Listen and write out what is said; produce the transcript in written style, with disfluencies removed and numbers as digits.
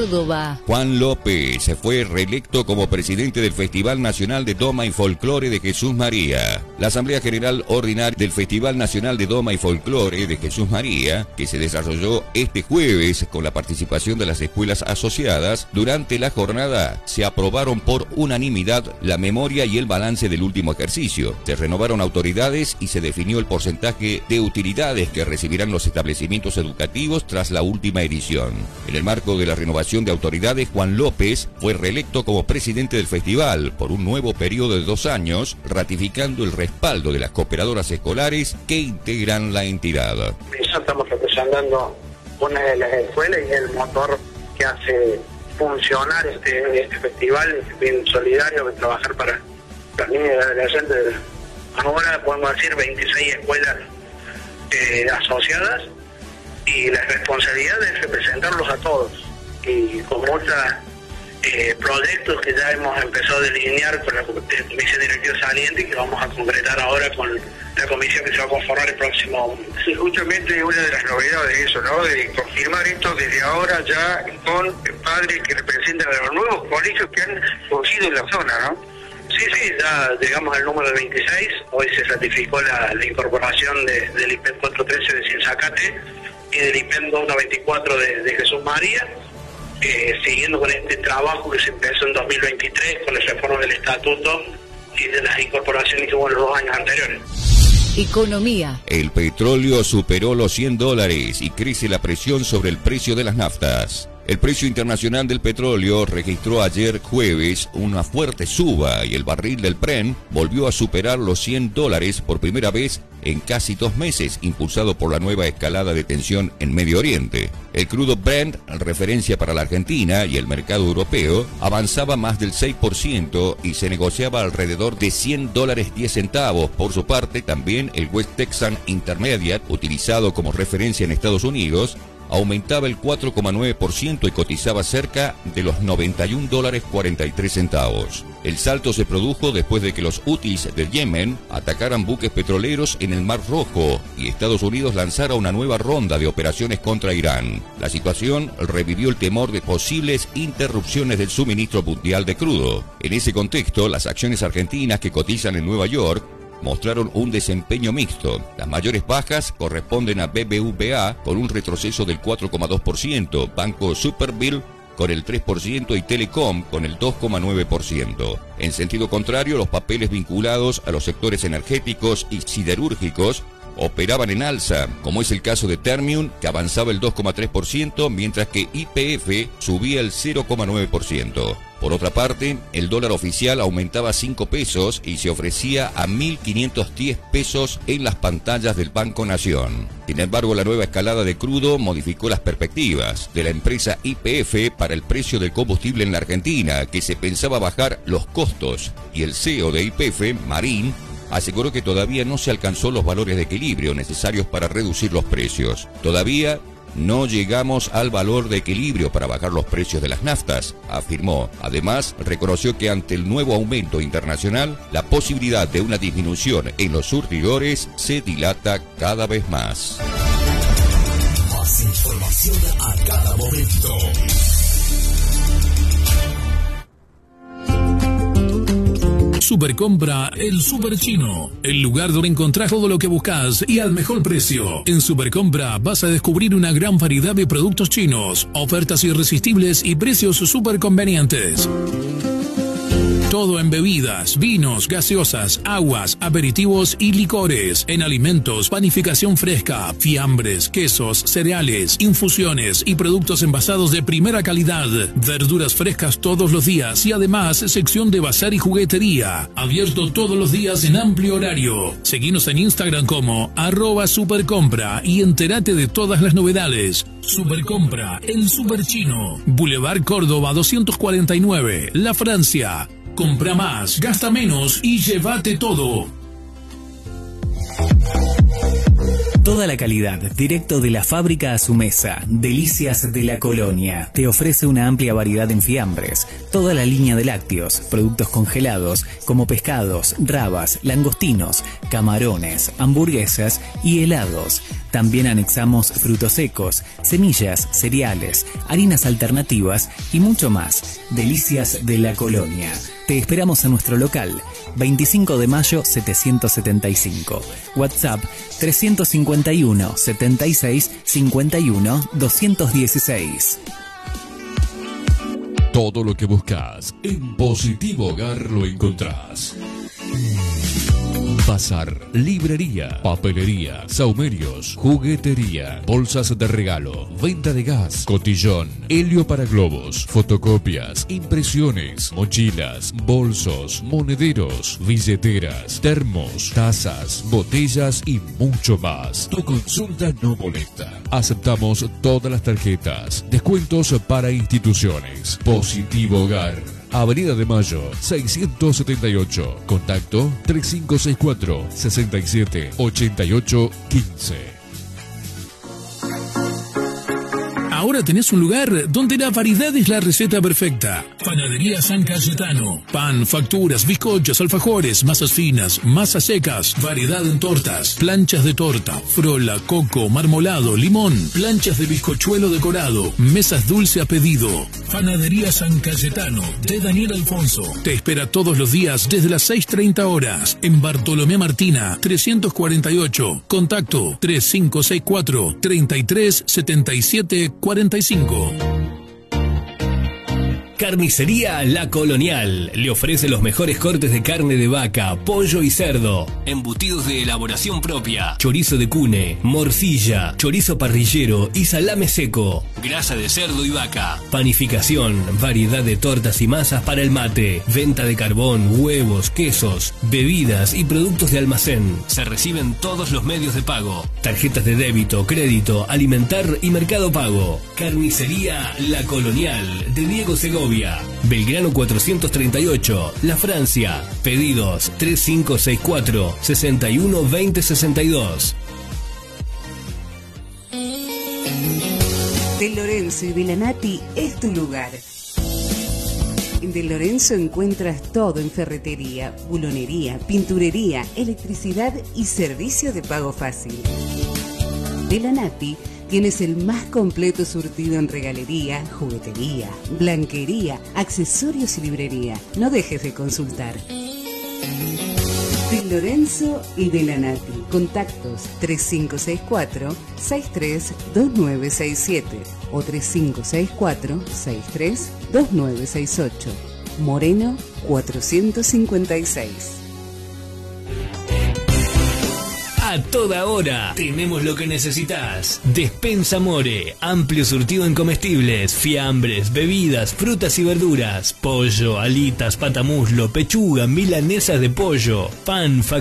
Córdoba. Juan López se fue reelecto como presidente del Festival Nacional de Doma y Folclore de Jesús María. La Asamblea General Ordinaria del Festival Nacional de Doma y Folclore de Jesús María, que se desarrolló este jueves con la participación de las escuelas asociadas, durante la jornada se aprobaron por unanimidad la memoria y el balance del último ejercicio. Se renovaron autoridades y se definió el porcentaje de utilidades que recibirán los establecimientos educativos tras la última edición. En el marco de la renovación de autoridades, Juan López fue reelecto como presidente del festival por un nuevo periodo de 2 años, ratificando el respaldo de las cooperadoras escolares que integran la entidad. Estamos representando una de las escuelas y el motor que hace funcionar este festival, bien solidario, de trabajar para los niños y adolescentes. Ahora podemos decir 26 escuelas asociadas, y la responsabilidad es representarlos a todos, y con muchos proyectos que ya hemos empezado a delinear con la comisión directiva saliente y que vamos a concretar ahora con la comisión que se va a conformar el próximo. Sí, justamente una de las novedades de eso, ¿no? De confirmar esto desde ahora ya con padres que representan a los nuevos colegios que han surgido en la zona, ¿no? Sí, ya llegamos al número de 26. Hoy se ratificó la incorporación del IPEN 413 de Cienzacate y del IPEN 294 de Jesús María, siguiendo con este trabajo que se empezó en 2023 con la reforma del estatuto y de las incorporaciones que hubo en los 2 años anteriores. Economía. El petróleo superó los $100 y crece la presión sobre el precio de las naftas. El precio internacional del petróleo registró ayer jueves una fuerte suba y el barril del Brent volvió a superar los $100 por primera vez en casi 2 meses, impulsado por la nueva escalada de tensión en Medio Oriente. El crudo Brent, referencia para la Argentina y el mercado europeo, avanzaba más del 6% y se negociaba alrededor de $100.10. Por su parte, también el West Texas Intermediate, utilizado como referencia en Estados Unidos, aumentaba el 4,9% y cotizaba cerca de los $91.43. El salto se produjo después de que los Houthis del Yemen atacaran buques petroleros en el Mar Rojo y Estados Unidos lanzara una nueva ronda de operaciones contra Irán. La situación revivió el temor de posibles interrupciones del suministro mundial de crudo. En ese contexto, las acciones argentinas que cotizan en Nueva York mostraron un desempeño mixto. Las mayores bajas corresponden a BBVA con un retroceso del 4,2%, Banco Superbill con el 3% y Telecom con el 2,9%. En sentido contrario, los papeles vinculados a los sectores energéticos y siderúrgicos operaban en alza, como es el caso de Termium, que avanzaba el 2,3%, mientras que YPF subía el 0,9%. Por otra parte, el dólar oficial aumentaba 5 pesos y se ofrecía a 1.510 pesos en las pantallas del Banco Nación. Sin embargo, la nueva escalada de crudo modificó las perspectivas de la empresa YPF para el precio del combustible en la Argentina, que se pensaba bajar los costos, y el CEO de YPF, Marín, aseguró que todavía no se alcanzó los valores de equilibrio necesarios para reducir los precios. Todavía no llegamos al valor de equilibrio para bajar los precios de las naftas, afirmó. Además, reconoció que ante el nuevo aumento internacional, la posibilidad de una disminución en los surtidores se dilata cada vez más. Más información a cada momento. Supercompra El Super Chino, el lugar donde encontrás todo lo que buscas y al mejor precio. En Supercompra vas a descubrir una gran variedad de productos chinos, ofertas irresistibles y precios súper convenientes. Todo en bebidas, vinos, gaseosas, aguas, aperitivos y licores. En alimentos, panificación fresca, fiambres, quesos, cereales, infusiones y productos envasados de primera calidad. Verduras frescas todos los días y además sección de bazar y juguetería. Abierto todos los días en amplio horario. Seguinos en Instagram como @supercompra y entérate de todas las novedades. Supercompra, el Super Chino. Boulevard Córdoba 249, La Francia. Compra más, gasta menos y llévate todo. Toda la calidad, directo de la fábrica a su mesa. Delicias de la Colonia. Te ofrece una amplia variedad en fiambres, toda la línea de lácteos, productos congelados como pescados, rabas, langostinos, camarones, hamburguesas y helados. También anexamos frutos secos, semillas, cereales, harinas alternativas y mucho más. Delicias de la Colonia. Te esperamos en nuestro local, 25 de mayo 775. WhatsApp 351 76 51 216. Todo lo que buscas en Positivo Hogar lo encontrás. Bazar, librería, papelería, saumerios, juguetería, bolsas de regalo, venta de gas, cotillón, helio para globos, fotocopias, impresiones, mochilas, bolsos, monederos, billeteras, termos, tazas, botellas y mucho más. Tu consulta no molesta. Aceptamos todas las tarjetas. Descuentos para instituciones. Positivo Hogar. Avenida de Mayo, 678. Contacto 3564 67 88 15. Ahora tenés un lugar donde la variedad es la receta perfecta. Panadería San Cayetano. Pan, facturas, bizcochos, alfajores, masas finas, masas secas, variedad en tortas, planchas de torta, frola, coco, marmolado, limón, planchas de bizcochuelo decorado, mesas dulce a pedido. Panadería San Cayetano de Daniel Alfonso. Te espera todos los días desde las 6:30 horas en Bartolomé Martina, 348. Contacto 3564 33 77 45. Carnicería La Colonial le ofrece los mejores cortes de carne de vaca, pollo y cerdo, embutidos de elaboración propia, chorizo de cune, morcilla, chorizo parrillero y salame seco, grasa de cerdo y vaca, panificación, variedad de tortas y masas para el mate, venta de carbón, huevos, quesos, bebidas y productos de almacén. Se reciben todos los medios de pago, tarjetas de débito, crédito, alimentar y mercado pago. Carnicería La Colonial de Diego Segovia, Belgrano 438, La Francia. Pedidos 3564 61 20 62. De Lorenzo y Belanati es tu lugar. En De Lorenzo encuentras todo en ferretería, bulonería, pinturería, electricidad y servicio de pago fácil. Belanati tienes el más completo surtido en regalería, juguetería, blanquería, accesorios y librería. No dejes de consultar. De Lorenzo y Belanati. Contactos 3564-632967 o 3564-632968. Moreno 456. A toda hora tenemos lo que necesitas. Despensa More, amplio surtido en comestibles, fiambres, bebidas, frutas y verduras, pollo, alitas, patamuslo, pechuga, milanesas de pollo, pan,